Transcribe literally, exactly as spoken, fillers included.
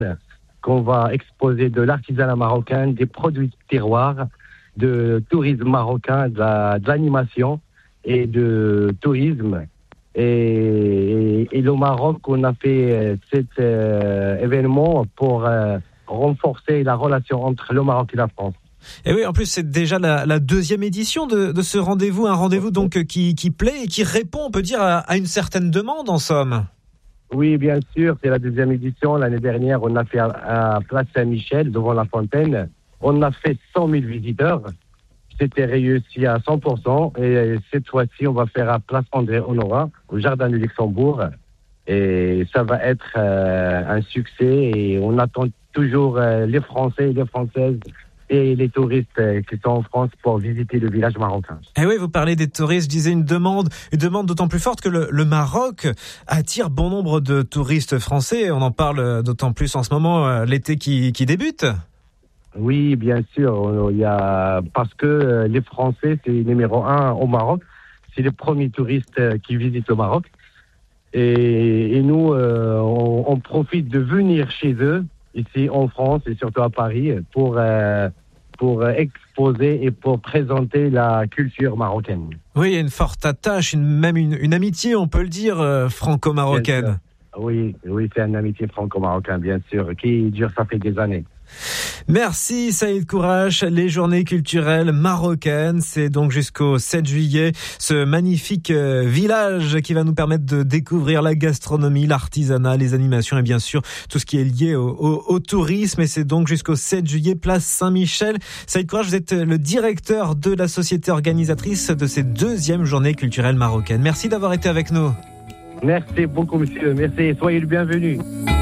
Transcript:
qu'on va exposer de l'artisanat marocain, des produits de terroir, de tourisme marocain, de, la, de l'animation et de tourisme. Et, et, et le Maroc, on a fait cet euh, événement pour euh, renforcer la relation entre le Maroc et la France. Et oui, en plus, c'est déjà la, la deuxième édition de, de ce rendez-vous, un rendez-vous donc qui, qui plaît et qui répond, on peut dire, à, à une certaine demande, en somme. Oui, bien sûr, c'est la deuxième édition. L'année dernière, on a fait à, à Place Saint-Michel, devant la fontaine. On a fait cent mille visiteurs. C'était réussi à cent pour cent. Et cette fois-ci, on va faire à Place André-Honorat, au Jardin du Luxembourg. Et ça va être euh, un succès. Et on attend toujours euh, les Français et les Françaises et les touristes euh, qui sont en France pour visiter le village marocain. Eh oui, vous parlez des touristes, je disais une demande, une demande d'autant plus forte que le, le Maroc attire bon nombre de touristes français. On en parle d'autant plus en ce moment, euh, l'été qui, qui débute. Oui, bien sûr. Il y a, parce que les Français, c'est numéro un au Maroc. C'est les premiers touristes qui visitent le Maroc. Et, et nous, euh, on, on profite de venir chez eux, ici en France et surtout à Paris, pour, euh, pour exposer et pour présenter la culture marocaine. Oui, il y a une forte attache, une, même une, une amitié, on peut le dire, euh, franco-marocaine. Oui, oui, c'est une amitié franco-marocaine, bien sûr, qui dure, ça fait des années. Merci Saïd Kourache. Les journées culturelles marocaines, c'est donc jusqu'au sept juillet, ce magnifique village qui va nous permettre de découvrir la gastronomie, l'artisanat, les animations et bien sûr tout ce qui est lié au, au, au tourisme. Et c'est donc jusqu'au sept juillet, place Saint-Michel. Saïd Kourache, vous êtes le directeur de la société organisatrice de ces deuxièmes journées culturelles marocaines. Merci d'avoir été avec nous. Merci beaucoup, monsieur. Merci. Soyez le bienvenu.